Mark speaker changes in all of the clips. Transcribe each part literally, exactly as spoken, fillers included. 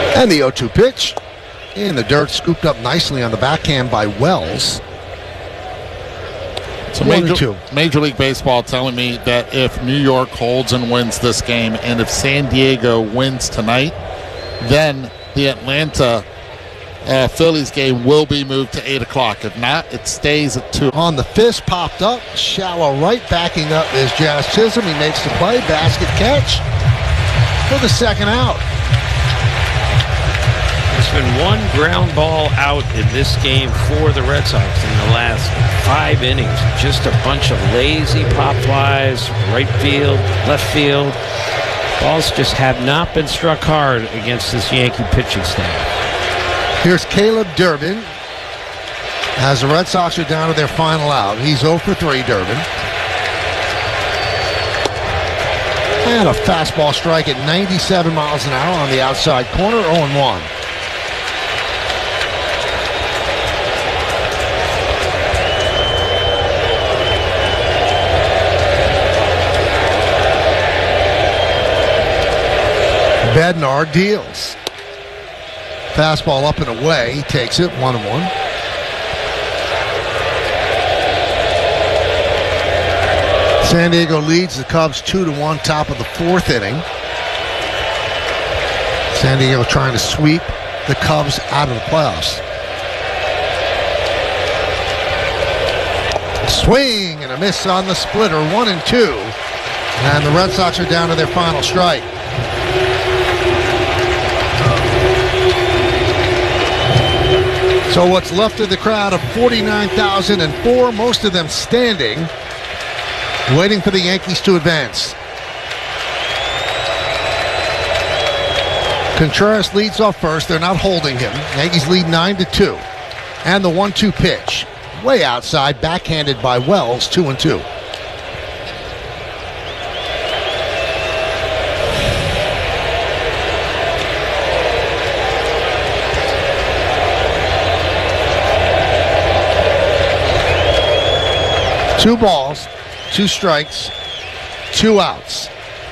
Speaker 1: And the oh two pitch in the dirt, scooped up nicely on the backhand by Wells.
Speaker 2: So Major, Major League Baseball telling me that if New York holds and wins this game, and if San Diego wins tonight, then the Atlanta uh, Phillies game will be moved to eight o'clock. If not, it stays at two.
Speaker 1: On the fist, popped up, shallow right, backing up is Jazz Chisholm. He makes the play, basket catch for the second out.
Speaker 3: There's been one ground ball out in this game for the Red Sox in the last five innings. Just a bunch of lazy pop flies, right field, left field. Balls just have not been struck hard against this Yankee pitching staff.
Speaker 1: Here's Caleb Durbin as the Red Sox are down to their final out. He's oh for three, Durbin. And a fastball strike at ninety-seven miles an hour on the outside corner, oh and one. Bednar deals. Fastball up and away. He takes it, one and one. San Diego leads the Cubs two to one, top of the fourth inning. San Diego trying to sweep the Cubs out of the playoffs. Swing and a miss on the splitter, one and two. And the Red Sox are down to their final strike. So what's left of the crowd of forty-nine thousand four, most of them standing, waiting for the Yankees to advance. Contreras leads off first. They're not holding him. Yankees lead nine to two. And the one two pitch, way outside, backhanded by Wells, two and two. Two balls, two strikes, two outs.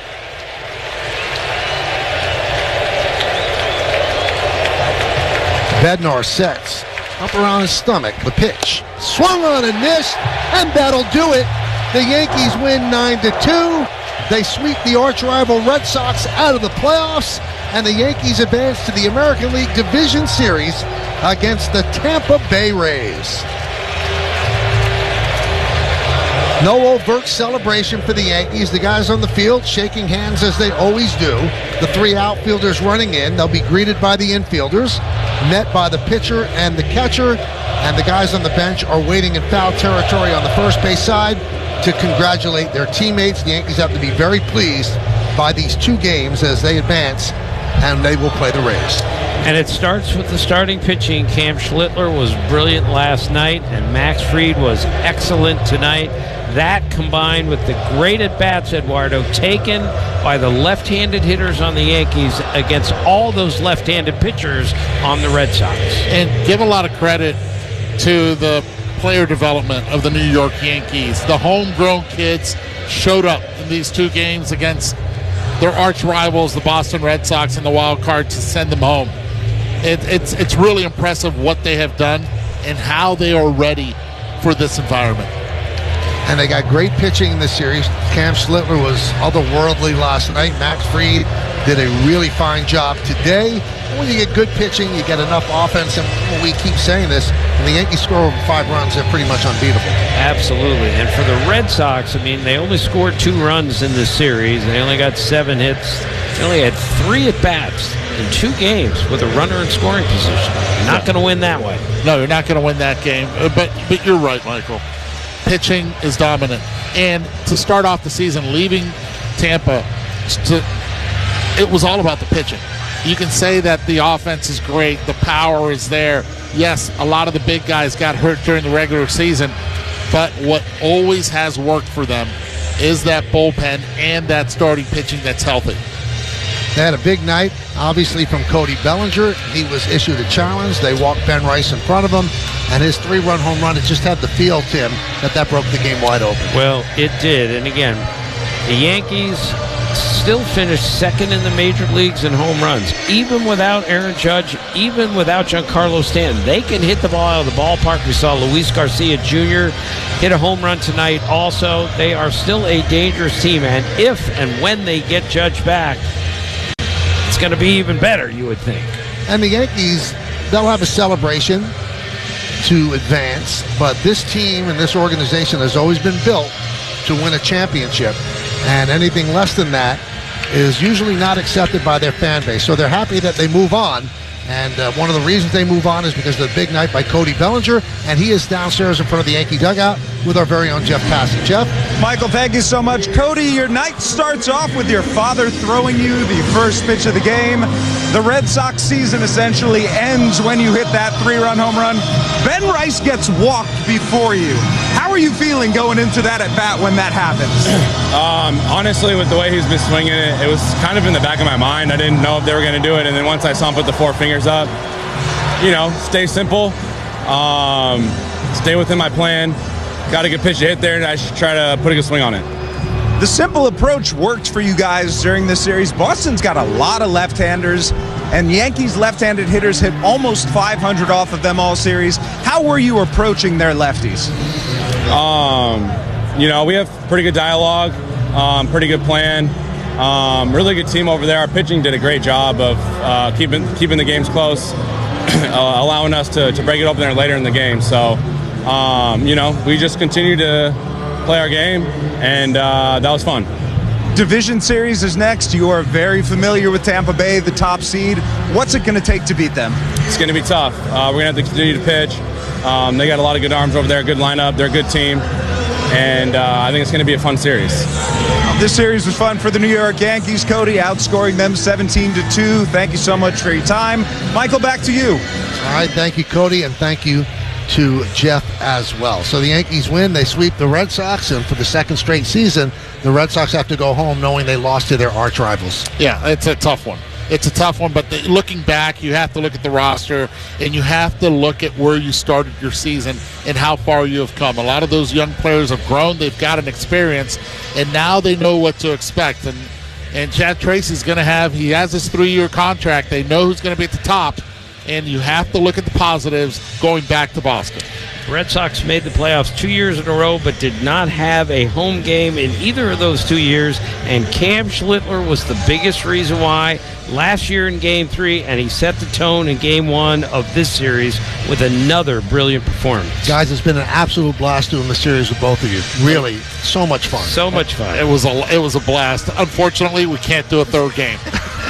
Speaker 1: Bednar sets up around his stomach. The pitch swung on and missed, and that'll do it. The Yankees win nine to two. They sweep the arch rival Red Sox out of the playoffs, and the Yankees advance to the American League Division Series against the Tampa Bay Rays. No overt celebration for the Yankees. The guys on the field shaking hands as they always do. The three outfielders running in. They'll be greeted by the infielders, met by the pitcher and the catcher, and the guys on the bench are waiting in foul territory on the first base side to congratulate their teammates. The Yankees have to be very pleased by these two games as they advance, and they will play the Rays.
Speaker 3: And it starts with the starting pitching. Cam Schlittler was brilliant last night, and Max Fried was excellent tonight. That combined with the great at-bats, Eduardo, taken by the left-handed hitters on the Yankees against all those left-handed pitchers on the Red Sox.
Speaker 2: And give a lot of credit to the player development of the New York Yankees. The homegrown kids showed up in these two games against their arch rivals, the Boston Red Sox, in the wild card to send them home. It, it's, it's really impressive what they have done and how they are ready for this environment.
Speaker 1: And they got great pitching in this series. Cam Schlittler was otherworldly last night. Max Fried did a really fine job today. And when you get good pitching, you get enough offense. And we keep saying this, when the Yankees score over five runs, they're pretty much unbeatable.
Speaker 3: Absolutely. And for the Red Sox, I mean, they only scored two runs in this series. They only got seven hits. They only had three at-bats in two games with a runner in scoring position. Not going to win that way.
Speaker 2: No, you're not going to win that game. But, but you're right, Michael. Pitching is dominant, and to start off the season leaving Tampa, to, it was all about the pitching. You can say that the offense is great, the power is there. Yes, a lot of the big guys got hurt during the regular season, but what always has worked for them is that bullpen and that starting pitching that's healthy.
Speaker 1: They had a big night, obviously, from Cody Bellinger. He was issued a challenge. They walked Ben Rice in front of him, and his three-run home run, it just had the feel, Tim, that that broke the game wide open.
Speaker 3: Well, it did. And again, the Yankees still finished second in the major leagues in home runs. Even without Aaron Judge, even without Giancarlo Stanton, they can hit the ball out of the ballpark. We saw Luis Garcia Junior hit a home run tonight also. They are still a dangerous team, and if and when they get Judge back, it's going to be even better, you would think.
Speaker 1: And the Yankees, they'll have a celebration to advance, but this team and this organization has always been built to win a championship, and anything less than that is usually not accepted by their fan base. So they're happy that they move on, and uh, one of the reasons they move on is because of the big night by Cody Bellinger, and he is downstairs in front of the Yankee dugout with our very own Jeff Passy. Jeff?
Speaker 4: Michael, thank you so much. Cody, your night starts off with your father throwing you the first pitch of the game. The Red Sox season essentially ends when you hit that three-run home run. Ben Rice gets walked before you. How are you feeling going into that at bat when that happens?
Speaker 5: Um, honestly, with the way he's been swinging it, it was kind of in the back of my mind. I didn't know if they were going to do it, and then once I saw him put the four fingers up, you know, stay simple, um, stay within my plan. Got a good pitch to hit there, and I should try to put a good swing on it.
Speaker 4: The simple approach worked for you guys during this series. Boston's got a lot of left-handers, and Yankees left-handed hitters hit almost five hundred off of them all series. How were you approaching their lefties?
Speaker 5: Um, you know, we have pretty good dialogue, um, pretty good plan, um, really good team over there. Our pitching did a great job of uh, keeping keeping the games close, uh, allowing us to, to break it open there later in the game. So, um, you know, we just continue to play our game, and uh, that was fun.
Speaker 4: Division series is next. You are very familiar with Tampa Bay, the top seed. What's it going to take to beat them?
Speaker 5: It's going to be tough. Uh, we're going to have to continue to pitch. Um, they got a lot of good arms over there, good lineup. They're a good team, and uh, I think it's going to be a fun series.
Speaker 4: This series was fun for the New York Yankees. Cody outscoring them seventeen to two. Thank you so much for your time. Michael, back to you.
Speaker 1: All right, thank you, Cody, and thank you to Jeff as well. So the Yankees win. They sweep the Red Sox, and for the second straight season, the Red Sox have to go home knowing they lost to their arch rivals.
Speaker 2: Yeah, it's a tough one. It's a tough one, but the, looking back, you have to look at the roster, and you have to look at where you started your season and how far you have come. A lot of those young players have grown. They've got an experience, and now they know what to expect. And and Chad Tracy's going to have, he has his three-year contract. They know who's going to be at the top, and you have to look at the positives going back to Boston.
Speaker 3: Red Sox made the playoffs two years in a row, but did not have a home game in either of those two years, and Cam Schlittler was the biggest reason why last year in Game three, and he set the tone in Game one of this series with another brilliant performance.
Speaker 1: Guys, it's been an absolute blast doing the series with both of you. Really, so much fun.
Speaker 3: So much fun.
Speaker 2: It was a, it was a blast. Unfortunately, we can't do a third game.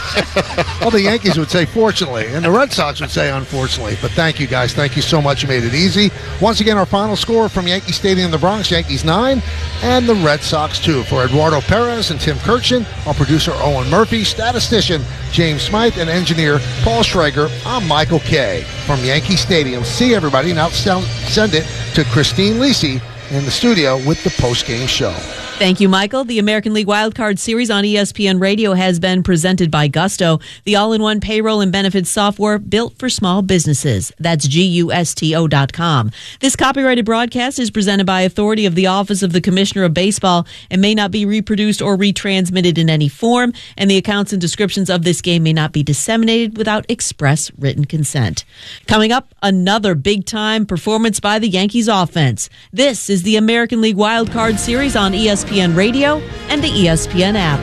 Speaker 1: Well, the Yankees would say fortunately, and the Red Sox would say unfortunately. But thank you, guys. Thank you so much. You made it easy. Once again, our final score from Yankee Stadium in the Bronx, Yankees nine and the Red Sox two. For Eduardo Perez and Tim Kirchin, our producer Owen Murphy, statistician James Smythe, and engineer Paul Schrager, I'm Michael Kay from Yankee Stadium. See everybody. Now send it to Christine Lisi in the studio with the post-game show.
Speaker 6: Thank you, Michael. The American League Wildcard Series on E S P N Radio has been presented by Gusto, the all-in-one payroll and benefits software built for small businesses. That's G U S T O dot com. This copyrighted broadcast is presented by authority of the Office of the Commissioner of Baseball and may not be reproduced or retransmitted in any form, and the accounts and descriptions of this game may not be disseminated without express written consent. Coming up, another big-time performance by the Yankees offense. This is the American League Wildcard Series on E S P N Radio and the E S P N app.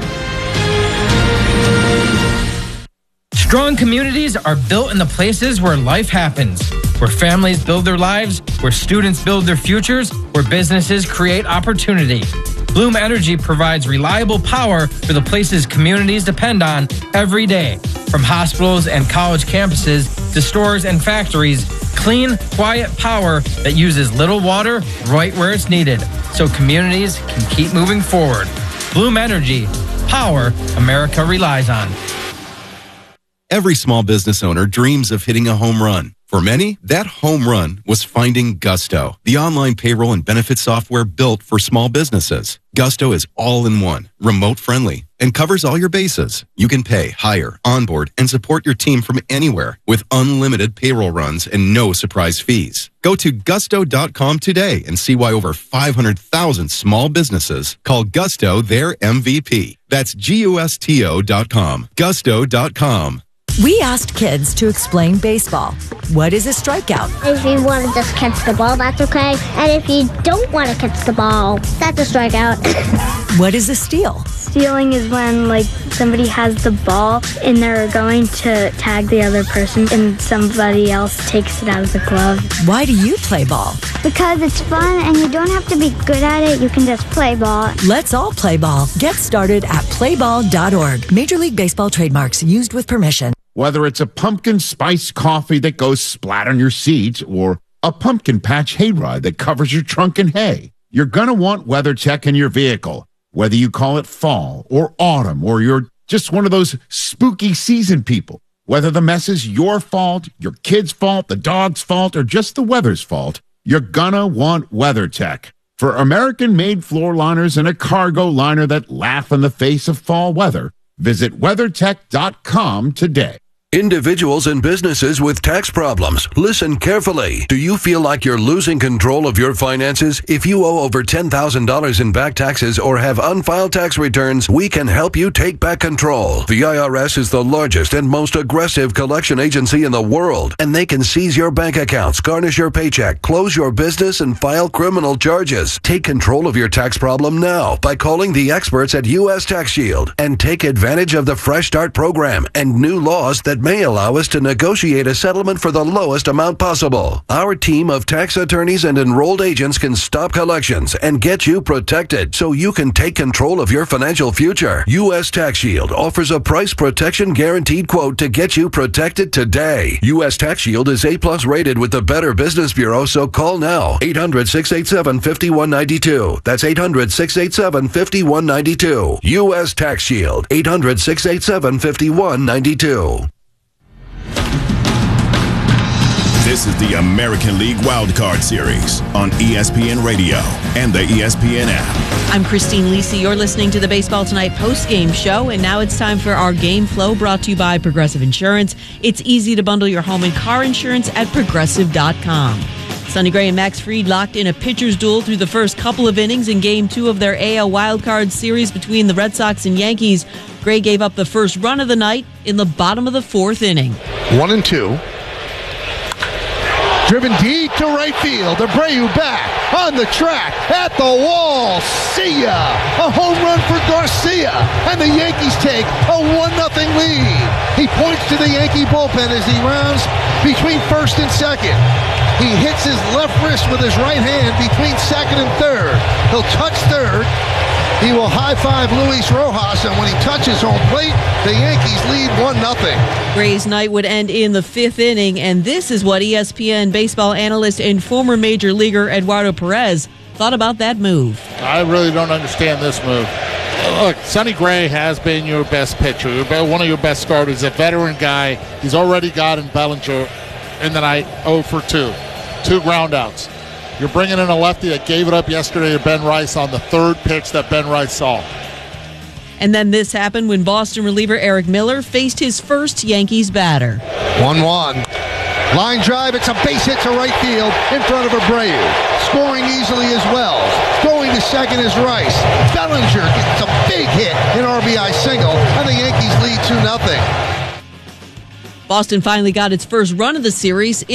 Speaker 7: Strong communities are built in the places where life happens, where families build their lives, where students build their futures, where businesses create opportunity. Bloom Energy provides reliable power for the places communities depend on every day. From hospitals and college campuses to stores and factories, clean, quiet power that uses little water right where it's needed, so communities can keep moving forward. Bloom Energy, power America relies on.
Speaker 8: Every small business owner dreams of hitting a home run. For many, that home run was finding Gusto, the online payroll and benefits software built for small businesses. Gusto is all-in-one, remote-friendly, and covers all your bases. You can pay, hire, onboard, and support your team from anywhere with unlimited payroll runs and no surprise fees. Go to gusto dot com today and see why over five hundred thousand small businesses call Gusto their M V P. That's G U S T O dot com. gusto dot com.
Speaker 9: We asked kids to explain baseball. What is a strikeout?
Speaker 10: If you want to just catch the ball, that's okay. And if you don't want to catch the ball, that's a strikeout.
Speaker 9: What is a steal?
Speaker 11: Stealing is when, like, somebody has the ball and they're going to tag the other person and somebody else takes it out of the glove.
Speaker 9: Why do you play ball?
Speaker 10: Because it's fun and you don't have to be good at it. You can just play ball.
Speaker 9: Let's all play ball. Get started at play ball dot org. Major League Baseball trademarks used with permission.
Speaker 12: Whether it's a pumpkin spice coffee that goes splat on your seats or a pumpkin patch hayride that covers your trunk in hay, you're going to want WeatherTech in your vehicle. Whether you call it fall or autumn or you're just one of those spooky season people, whether the mess is your fault, your kid's fault, the dog's fault, or just the weather's fault, you're going to want WeatherTech. For American-made floor liners and a cargo liner that laugh in the face of fall weather, visit weathertech dot com today.
Speaker 13: Individuals and businesses with tax problems, listen carefully. Do you feel like you're losing control of your finances? If you owe over ten thousand dollars in back taxes or have unfiled tax returns, we can help you take back control. The I R S is the largest and most aggressive collection agency in the world, and they can seize your bank accounts, garnish your paycheck, close your business, and file criminal charges. Take control of your tax problem now by calling the experts at U S Tax Shield and take advantage of the Fresh Start program and new laws that may allow us to negotiate a settlement for the lowest amount possible. Our team of tax attorneys and enrolled agents can stop collections and get you protected so you can take control of your financial future. U S Tax Shield offers a price protection guaranteed quote to get you protected today. U S Tax Shield is A plus rated with the Better Business Bureau, so call now. eight hundred, six eight seven, five one nine two. That's eight hundred, six eight seven, five one nine two. U S Tax Shield. eight hundred, six eight seven, five one nine two.
Speaker 14: This is the American League Wildcard Series on E S P N Radio and the E S P N app.
Speaker 6: I'm Christine Lisi. You're listening to the Baseball Tonight post-game show, and now it's time for our Game Flow, brought to you by Progressive Insurance. It's easy to bundle your home and car insurance at progressive dot com. Sonny Gray and Max Fried locked in a pitcher's duel through the first couple of innings in Game two of their A L Wildcard Series between the Red Sox and Yankees. Gray gave up the first run of the night in the bottom of the fourth inning.
Speaker 1: One and two. Driven deep to right field. Abreu back on the track at the wall. See ya! A home run for Garcia, and the Yankees take a one nothing lead. He points to the Yankee bullpen as he rounds between first and second. He hits his left wrist with his right hand between second and third. He'll touch third. He will high-five Luis Rojas, and when he touches home plate, the Yankees lead one nothing.
Speaker 6: Gray's night would end in the fifth inning, and this is what E S P N baseball analyst and former major leaguer Eduardo Perez thought about that move.
Speaker 2: I really don't understand this move. Look, Sonny Gray has been your best pitcher, one of your best starters, a veteran guy. He's already gotten Bellinger in the night oh for two. Two groundouts. You're bringing in a lefty that gave it up yesterday to Ben Rice on the third pitch that Ben Rice saw.
Speaker 6: And then this happened when Boston reliever Eric Miller faced his first Yankees batter.
Speaker 1: one one. Line drive, it's a base hit to right field in front of Abreu. Scoring easily as well. Going to second is Rice. Bellinger gets a big hit, an R B I single, and the Yankees lead two nothing.
Speaker 6: Boston finally got its first run of the series.